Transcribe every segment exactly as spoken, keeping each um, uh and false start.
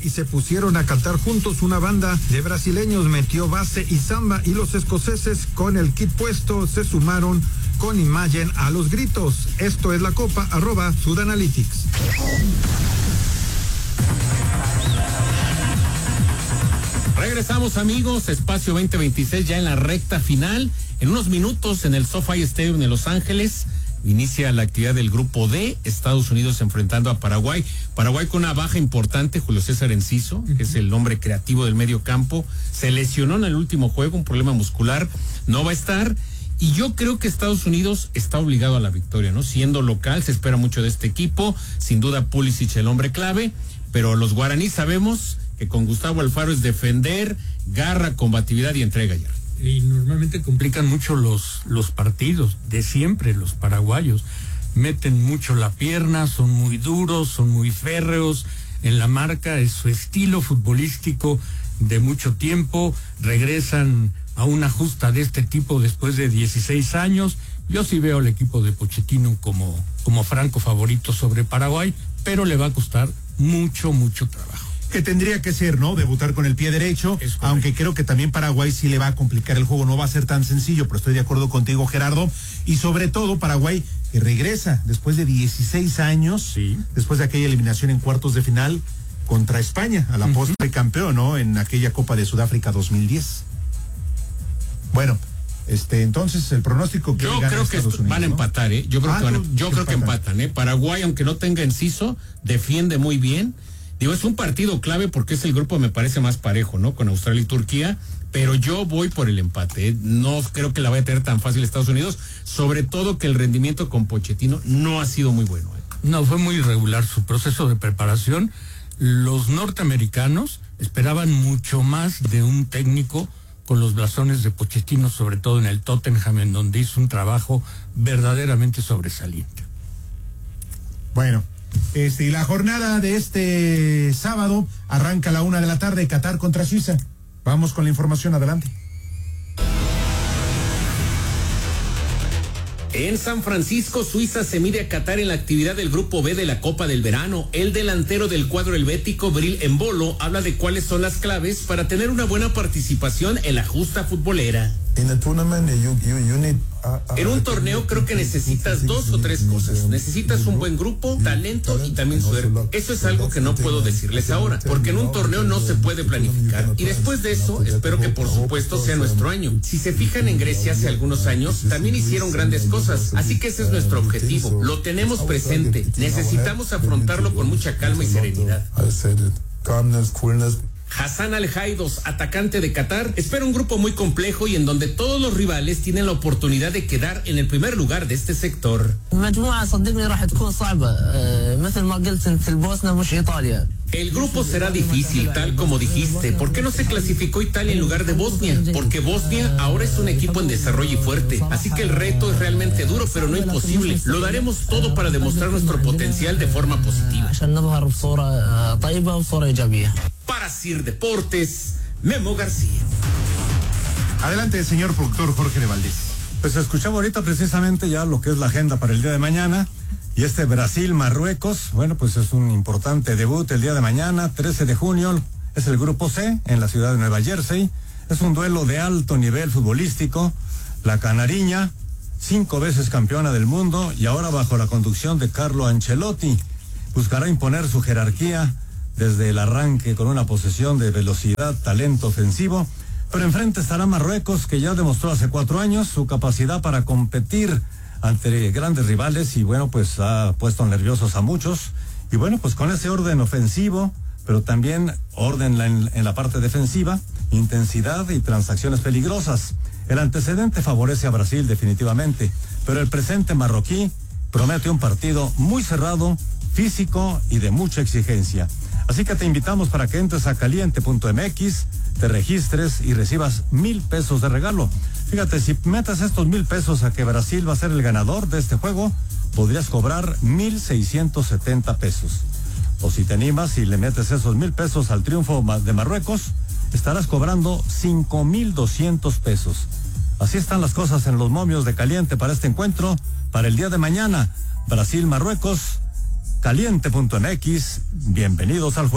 y se pusieron a cantar juntos. Una banda de brasileños metió base y samba y los escoceses con el kit puesto se sumaron con imagen a los gritos. Esto es la Copa, arroba Sudanalytics. Regresamos, amigos, Espacio veinte veintiséis ya en la recta final. En unos minutos en el SoFi Stadium de Los Ángeles inicia la actividad del Grupo D, Estados Unidos enfrentando a Paraguay. Paraguay con una baja importante, Julio César Enciso, uh-huh. que es el hombre creativo del medio campo, se lesionó en el último juego, un problema muscular, no va a estar. Y yo creo que Estados Unidos está obligado a la victoria, ¿no? Siendo local, se espera mucho de este equipo, sin duda Pulisic el hombre clave, pero los guaraníes sabemos que con Gustavo Alfaro es defender, garra, combatividad y entrega ya. Y normalmente complican mucho los, los partidos, de siempre los paraguayos. Meten mucho la pierna, son muy duros, son muy férreos en la marca, es su estilo futbolístico de mucho tiempo. Regresan a una justa de este tipo después de dieciséis años. Yo sí veo al equipo de Pochettino como, como franco favorito sobre Paraguay, pero le va a costar mucho, mucho trabajo. Que tendría que ser, ¿no? Debutar con el pie derecho, aunque creo que también Paraguay sí le va a complicar el juego, no va a ser tan sencillo, pero estoy de acuerdo contigo, Gerardo, y sobre todo Paraguay que regresa después de dieciséis años, sí. después de aquella eliminación en cuartos de final contra España, a la uh-huh. postre campeón, ¿no? En aquella Copa de Sudáfrica dos mil diez. Bueno, este, entonces el pronóstico que yo creo que Unidos, van a empatar, ¿eh? Yo creo ah, que van a, yo creo empatan. que empatan, ¿eh? Paraguay, aunque no tenga Enciso, defiende muy bien. Digo, es un partido clave porque es el grupo, me parece, más parejo, ¿no? Con Australia y Turquía, pero yo voy por el empate, ¿eh? No creo que la vaya a tener tan fácil Estados Unidos, sobre todo que el rendimiento con Pochettino no ha sido muy bueno, ¿eh? No, fue muy irregular su proceso de preparación. Los norteamericanos esperaban mucho más de un técnico con los blasones de Pochettino, sobre todo en el Tottenham, en donde hizo un trabajo verdaderamente sobresaliente. Bueno, Este, y la jornada de este sábado arranca a la una de la tarde, Qatar contra Suiza. Vamos con la información, adelante. En San Francisco, Suiza se mide a Qatar en la actividad del Grupo B de la Copa del Verano. El delantero del cuadro helvético, Bril Embolo, habla de cuáles son las claves para tener una buena participación en la justa futbolera. En un torneo creo que necesitas dos o tres cosas. Necesitas un buen grupo, talento y también suerte. Eso es algo que no puedo decirles ahora, porque en un torneo no se puede planificar. Y después de eso, espero que por supuesto sea nuestro año. Si se fijan en Grecia hace algunos años, también hicieron grandes cosas. Así que ese es nuestro objetivo. Lo tenemos presente. Necesitamos afrontarlo con mucha calma y serenidad. Hassan Al-Jaidos, atacante de Qatar, espera un grupo muy complejo y en donde todos los rivales tienen la oportunidad de quedar en el primer lugar de este sector. El grupo será difícil, tal como dijiste. ¿Por qué no se clasificó Italia en lugar de Bosnia? Porque Bosnia ahora es un equipo en desarrollo y fuerte. Así que el reto es realmente duro, pero no imposible. Lo daremos todo para demostrar nuestro potencial de forma positiva. Para Sir Deportes, Memo García. Adelante, señor productor Jorge de Valdés. Pues escuchamos ahorita precisamente ya lo que es la agenda para el día de mañana. Y este Brasil-Marruecos, bueno, pues es un importante debut el día de mañana, trece de junio, es el Grupo C en la ciudad de Nueva Jersey. Es un duelo de alto nivel futbolístico. La canariña, cinco veces campeona del mundo y ahora bajo la conducción de Carlo Ancelotti, buscará imponer su jerarquía desde el arranque con una posesión de velocidad, talento ofensivo. Pero enfrente estará Marruecos, que ya demostró hace cuatro años su capacidad para competir ante grandes rivales y bueno, pues ha puesto nerviosos a muchos. Y bueno, pues con ese orden ofensivo, pero también orden en, en la parte defensiva, intensidad y transacciones peligrosas. El antecedente favorece a Brasil definitivamente, pero el presente marroquí promete un partido muy cerrado, físico y de mucha exigencia. Así que te invitamos para que entres a caliente punto m x, te registres y recibas mil pesos de regalo. Fíjate, si metes estos mil pesos a que Brasil va a ser el ganador de este juego, podrías cobrar mil seiscientos setenta pesos. O si te animas y le metes esos mil pesos al triunfo de Marruecos, estarás cobrando cinco mil doscientos pesos. Así están las cosas en los momios de caliente para este encuentro, para el día de mañana. Brasil-Marruecos, caliente punto m x, bienvenidos al juego.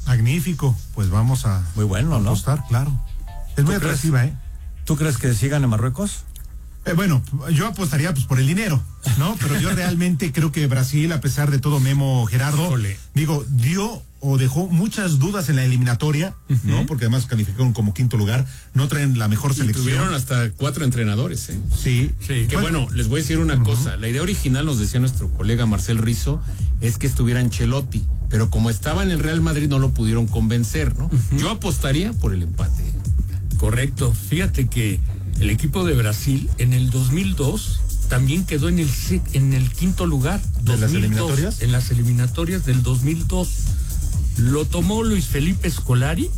Magnífico, pues vamos a muy bueno, a ¿no? apostar, claro. Es muy atractiva, ¿eh? ¿Tú crees que sigan en Marruecos? Eh, bueno, yo apostaría pues por el dinero, ¿no? Pero yo realmente creo que Brasil, a pesar de todo, Memo, Gerardo, Híjole. digo, dio o dejó muchas dudas en la eliminatoria, uh-huh. ¿no? Porque además calificaron como quinto lugar, no traen la mejor y selección. Tuvieron hasta cuatro entrenadores, ¿eh? Sí. Sí. Que bueno, bueno, les voy a decir una uh-huh. cosa, la idea original, nos decía nuestro colega Marcel Rizzo, es que estuviera Ancelotti, pero como estaba en el Real Madrid no lo pudieron convencer, ¿no? Uh-huh. Yo apostaría por el empate. Correcto, fíjate que el equipo de Brasil en el dos mil dos también quedó en el en el quinto lugar. ¿De dos mil dos, las eliminatorias? En las eliminatorias del dos mil dos. Lo tomó Luis Felipe Scolari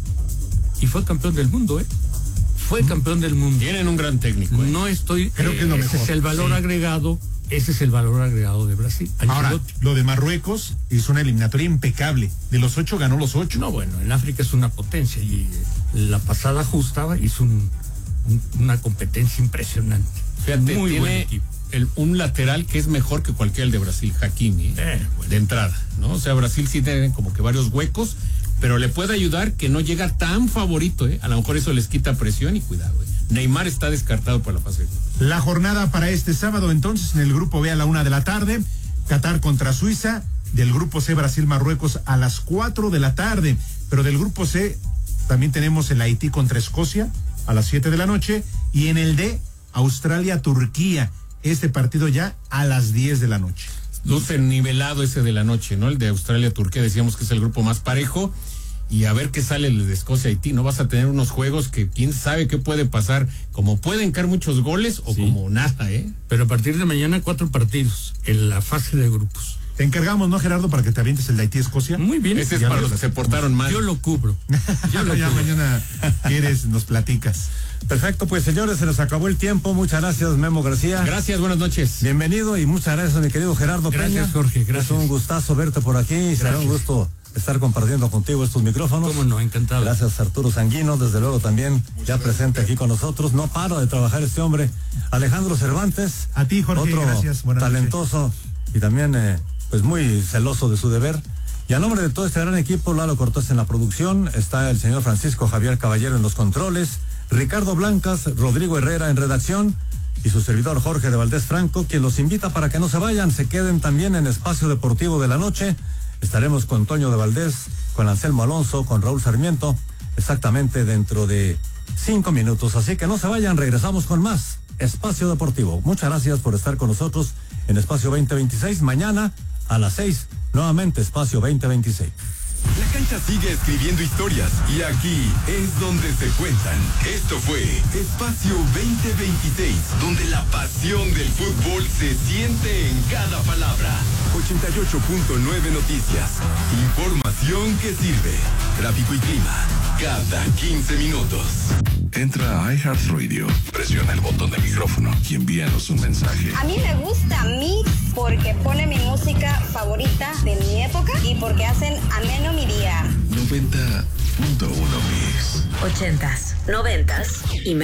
y fue campeón del mundo, ¿eh? Fue campeón del mundo. Tienen un gran técnico, ¿eh? No estoy... Creo eh, que es lo ese mejor. es el valor sí. agregado, ese es el valor agregado de Brasil. Ahora, Ancelotti. lo de Marruecos hizo una eliminatoria impecable. De los ocho ganó los ocho. No, bueno, en África es una potencia y eh, la pasada justa hizo un, un, una competencia impresionante. Fíjate, muy buen tiene equipo. El, un lateral que es mejor que cualquier el de Brasil, Hakimi, ¿eh? Eh, bueno. De entrada, ¿no? O sea, Brasil sí tiene como que varios huecos, pero le puede ayudar que no llega tan favorito, ¿eh? A lo mejor eso les quita presión y cuidado, ¿eh? Neymar está descartado para la fase. La jornada para este sábado, entonces, en el grupo B a la una de la tarde, Qatar contra Suiza, del grupo C Brasil-Marruecos a las cuatro de la tarde, pero del grupo C también tenemos el Haití contra Escocia a las siete de la noche, y en el D, Australia-Turquía, este partido ya a las diez de la noche. Luce nivelado ese de la noche, ¿no? El de Australia-Turquía, decíamos que es el grupo más parejo. Y a ver qué sale el de Escocia-Haití. No vas a tener unos juegos que quién sabe qué puede pasar. Como pueden caer muchos goles o sí. como nada, ¿eh? Pero a partir de mañana cuatro partidos en la fase de grupos. Te encargamos, ¿no, Gerardo? Para que te avientes el de Haití-Escocia. Muy bien. Ese es para los que se portaron mal. Yo lo cubro. Yo lo ya cubro. Mañana quieres, nos platicas. Perfecto, pues señores, se nos acabó el tiempo. Muchas gracias, Memo García. Gracias, buenas noches. Bienvenido y muchas gracias, mi querido Gerardo gracias, Peña. Gracias, Jorge, gracias. Es un gustazo verte por aquí y será un gusto estar compartiendo contigo estos micrófonos. Cómo no, encantado. Gracias, Arturo Sanguino, desde luego también muchas ya gracias. Presente aquí con nosotros. No para de trabajar este hombre. Alejandro Cervantes. A ti, Jorge, otro gracias. Buenas talentoso noches. Y también eh, pues muy celoso de su deber. Y a nombre de todo este gran equipo, Lalo Cortés en la producción, está el señor Francisco Javier Caballero en los controles, Ricardo Blancas, Rodrigo Herrera en redacción y su servidor Jorge de Valdés Franco, quien los invita para que no se vayan, se queden también en Espacio Deportivo de la Noche. Estaremos con Toño de Valdés, con Anselmo Alonso, con Raúl Sarmiento, exactamente dentro de cinco minutos. Así que no se vayan, regresamos con más Espacio Deportivo. Muchas gracias por estar con nosotros en Espacio veinte veintiséis. Mañana a las seis, nuevamente Espacio veinte veintiséis. La cancha sigue escribiendo historias y aquí es donde se cuentan. Esto fue Espacio veinte veintiséis, donde la pasión del fútbol se siente en cada palabra. ochenta y ocho punto nueve Noticias. Información que sirve. Tráfico y clima cada quince minutos. Entra a iHeartRadio, presiona el botón de micrófono y envíanos un mensaje. A mí me gusta Mix porque pone mi música favorita de mi época y porque hacen ameno mi día. noventa punto uno Mix. Ochentas, noventas y